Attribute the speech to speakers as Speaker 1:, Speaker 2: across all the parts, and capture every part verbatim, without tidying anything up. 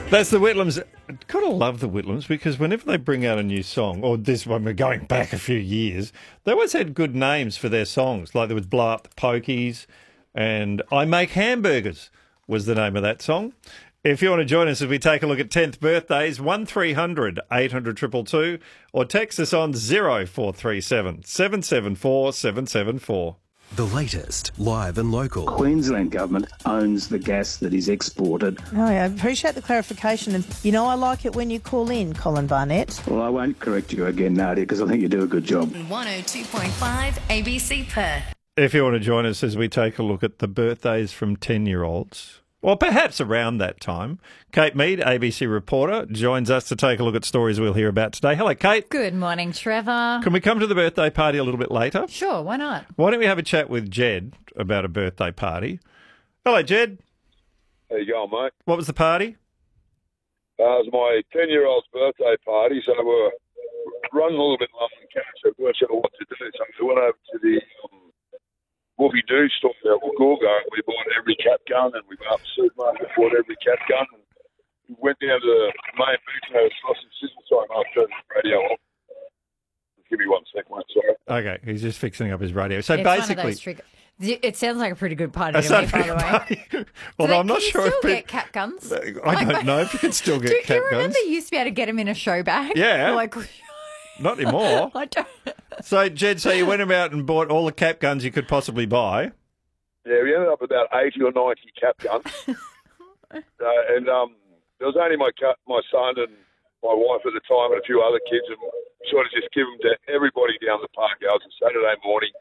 Speaker 1: That's the Whitlams. Gotta love the Whitlams because whenever they bring out a new song, or this one, we're going back a few years, they always had good names for their songs. Like there was Blow Up the Pokies and I Make Hamburgers was the name of that song. If you want to join us as we take a look at tenth birthdays, one three hundred eight hundred two two two or text us on zero four three seven seven seven four seven seven four.
Speaker 2: The latest, live and local.
Speaker 3: Queensland Government owns the gas that is exported.
Speaker 4: Oh, I appreciate the clarification. And, you know, I like it when you call in, Colin Barnett.
Speaker 3: Well, I won't correct you again, Nadia, because I think you do a good job.
Speaker 5: one oh two point five A B C Perth.
Speaker 1: If you want to join us as we take a look at the birthdays from ten-year-olds, or perhaps around that time, Kate Mead, A B C reporter, joins us to take a look at stories we'll hear about today. Hello, Kate.
Speaker 6: Good morning, Trevor.
Speaker 1: Can we come to the birthday party a little bit later?
Speaker 6: Sure, why not?
Speaker 1: Why don't we have a chat with Jed about a birthday party? Hello, Jed.
Speaker 7: How you going, mate?
Speaker 1: What was the party?
Speaker 7: Uh, it was my ten-year-old's birthday party, so we're running a little bit long on cash, so we weren't sure what to do. So we went over to the um, Wolfie Doo store at Wollongong, and we bought every cap gun, and we went up to the supermarket and bought every cap gun. And we went down to the main booth and had a sausage sizzle. Sorry, mate, I'll turn the radio off. Just give me one second, mate, sorry.
Speaker 1: Okay, he's just fixing up his radio. So
Speaker 6: It's one of
Speaker 1: basically...
Speaker 6: those trick- it sounds like a pretty good party
Speaker 1: a
Speaker 6: to me, by the way.
Speaker 1: party.
Speaker 6: Do
Speaker 1: Although
Speaker 6: they-
Speaker 1: I'm not
Speaker 6: can you
Speaker 1: sure
Speaker 6: still
Speaker 1: if
Speaker 6: get
Speaker 1: it-
Speaker 6: cap guns?
Speaker 1: I don't know if you can still get
Speaker 6: Do,
Speaker 1: cap
Speaker 6: do you remember
Speaker 1: guns.
Speaker 6: you used to be able to get them in a show bag?
Speaker 1: Yeah.
Speaker 6: Like,
Speaker 1: Not anymore.
Speaker 6: I don't.
Speaker 1: So, Jed, so you went about and bought all the cap guns you could possibly buy.
Speaker 7: Yeah, we ended up with about eighty or ninety cap guns. uh, and um, there was only my ca- my son and my wife at the time and a few other kids, and sort of just give them to everybody down the park. It was a Saturday morning.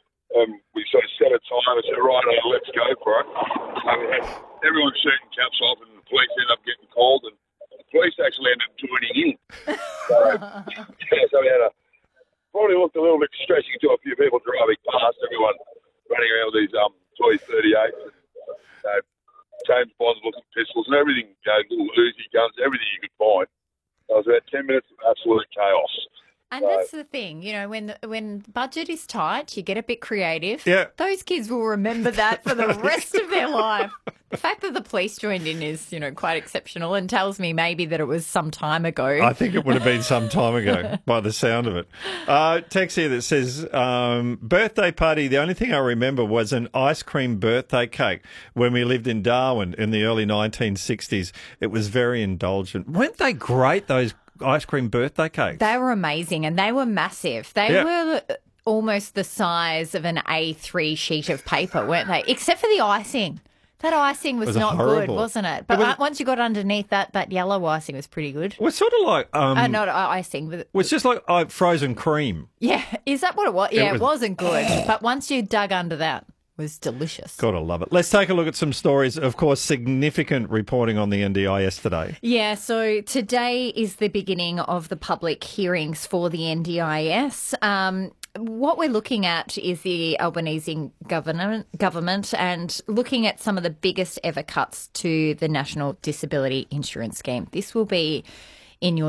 Speaker 7: Um, we sort of set a time and said, right, let's go for it. So we had everyone shooting caps off, and the police ended up getting called, and the police actually ended up joining in. So, yeah, so we had a, probably looked a little bit stretching to a few people driving past, everyone running around with these um, toy thirty-eights, and, you know, James Bond looking pistols and everything, you know, little Uzi guns, everything you could find. It was about ten minutes of absolute chaos.
Speaker 6: And that's the thing, you know, when the, when budget is tight, you get a bit creative.
Speaker 1: Yeah.
Speaker 6: Those kids will remember that for the rest of their life. The fact that the police joined in is, you know, quite exceptional and tells me maybe that it was some time ago.
Speaker 1: I think it would have been some time ago by the sound of it. Uh, text here that says, um, birthday party, the only thing I remember was an ice cream birthday cake when we lived in Darwin in the early nineteen sixties. It was very indulgent. Weren't they great, those ice cream birthday cakes?
Speaker 6: They were amazing and they were massive. They
Speaker 1: Yeah.
Speaker 6: were almost the size of an A three sheet of paper, weren't they? Except for the icing. That icing was,
Speaker 1: Was
Speaker 6: not
Speaker 1: horrible.
Speaker 6: good, wasn't it? But
Speaker 1: It was-
Speaker 6: uh, once you got underneath that, that yellow icing was pretty good.
Speaker 1: It was sort of like, um,
Speaker 6: Uh, not uh, icing, but
Speaker 1: it was just like uh, frozen cream.
Speaker 6: yeah, is that what it was? Yeah,
Speaker 1: was-
Speaker 6: it wasn't good. But once you dug under that, it was delicious.
Speaker 1: Gotta love it. Let's take a look at some stories. Of course, significant reporting on the N D I S today.
Speaker 6: Yeah, so today is the beginning of the public hearings for the N D I S. Um, what we're looking at is the Albanese government, government and looking at some of the biggest ever cuts to the National Disability Insurance Scheme. This will be in your